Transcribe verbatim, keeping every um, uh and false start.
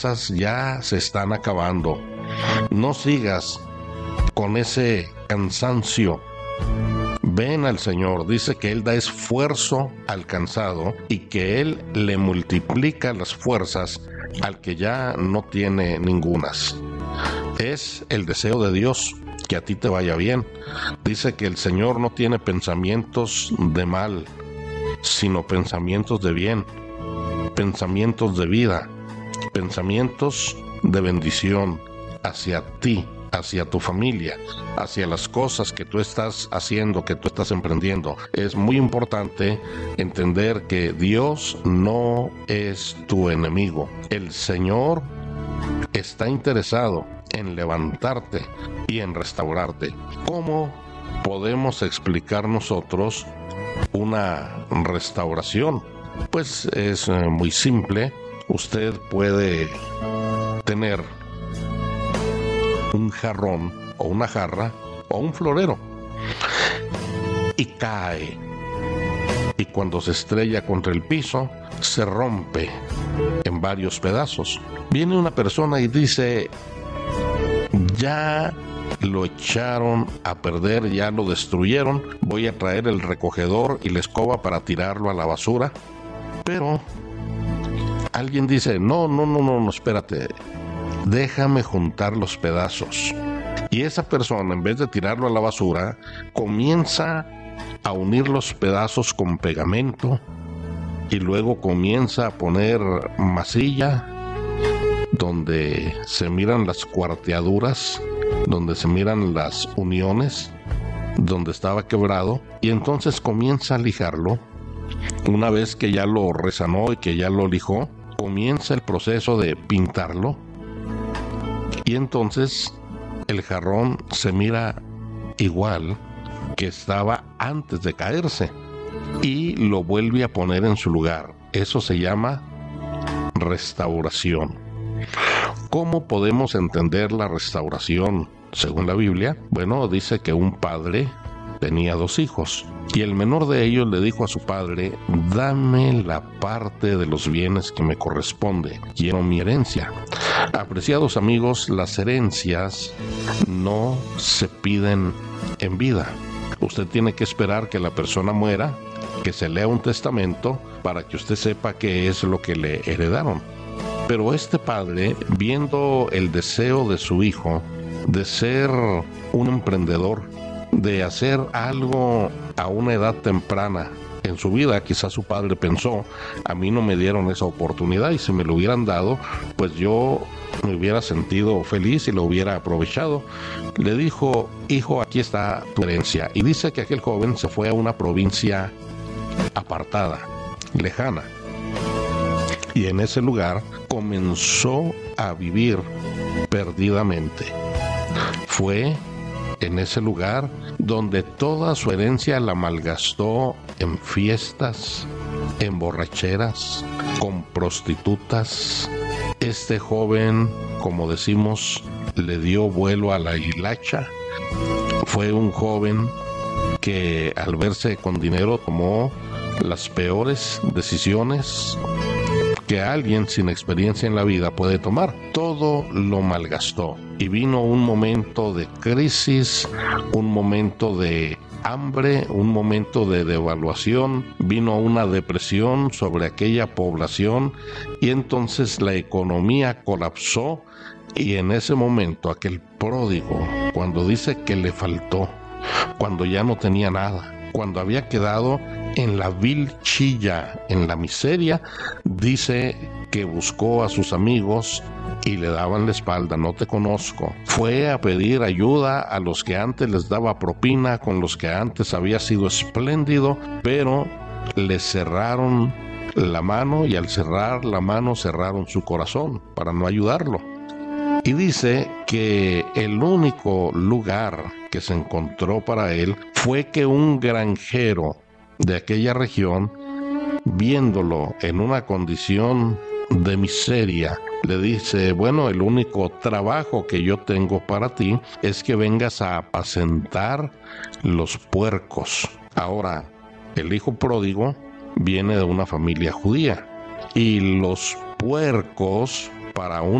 ya se están acabando. No sigas con ese cansancio. Ven al Señor. Dice que Él da esfuerzo al cansado y que Él le multiplica las fuerzas al que ya no tiene ningunas. Es el deseo de Dios que a ti te vaya bien. Dice que el Señor no tiene pensamientos de mal, sino pensamientos de bien, pensamientos de vida, pensamientos de bendición hacia ti, hacia tu familia, hacia las cosas que tú estás haciendo, que tú estás emprendiendo. Es muy importante entender que Dios no es tu enemigo. El Señor está interesado en levantarte y en restaurarte. ¿Cómo podemos explicar nosotros una restauración? Pues es eh, muy simple. Usted puede tener un jarrón o una jarra o un florero y cae, y cuando se estrella contra el piso se rompe en varios pedazos. Viene una persona y dice: ya lo echaron a perder, ya lo destruyeron, voy a traer el recogedor y la escoba para tirarlo a la basura. Pero alguien dice: no, no, no, no, no, espérate, déjame juntar los pedazos. Y esa persona, en vez de tirarlo a la basura, comienza a unir los pedazos con pegamento y luego comienza a poner masilla donde se miran las cuarteaduras, donde se miran las uniones, donde estaba quebrado, y entonces comienza a lijarlo. Una vez que ya lo resanó y que ya lo lijó, comienza el proceso de pintarlo, y entonces el jarrón se mira igual que estaba antes de caerse y lo vuelve a poner en su lugar. Eso se llama restauración. ¿Cómo podemos entender la restauración según la Biblia? Bueno, dice que un padre tenía dos hijos y el menor de ellos le dijo a su padre: dame la parte de los bienes que me corresponde, quiero mi herencia. Apreciados amigos, las herencias no se piden en vida. Usted tiene que esperar que la persona muera, que se lea un testamento para que usted sepa qué es lo que le heredaron. Pero este padre, viendo el deseo de su hijo de ser un emprendedor, de hacer algo a una edad temprana en su vida, quizás su padre pensó: a mí no me dieron esa oportunidad, y si me lo hubieran dado, pues yo me hubiera sentido feliz y lo hubiera aprovechado. Le dijo: hijo, aquí está tu herencia. Y dice que aquel joven se fue a una provincia apartada, lejana, y en ese lugar comenzó a vivir perdidamente. Fue en ese lugar donde toda su herencia la malgastó en fiestas, en borracheras, con prostitutas. Este joven, como decimos, le dio vuelo a la hilacha. Fue un joven que al verse con dinero tomó las peores decisiones que alguien sin experiencia en la vida puede tomar. Todo lo malgastó y vino un momento de crisis, un momento de hambre, un momento de devaluación, vino una depresión sobre aquella población y entonces la economía colapsó. Y en ese momento aquel pródigo, cuando dice que le faltó, cuando ya no tenía nada, cuando había quedado en la vil chilla, en la miseria, dice que buscó a sus amigos y le daban la espalda: no te conozco. Fue a pedir ayuda a los que antes les daba propina, con los que antes había sido espléndido, pero le cerraron la mano, y al cerrar la mano cerraron su corazón para no ayudarlo. Y dice que el único lugar que se encontró para él fue que un granjero de aquella región, viéndolo en una condición de miseria, le dice: bueno, el único trabajo que yo tengo para ti es que vengas a apacentar los puercos. Ahora, el hijo pródigo viene de una familia judía, y los puercos para un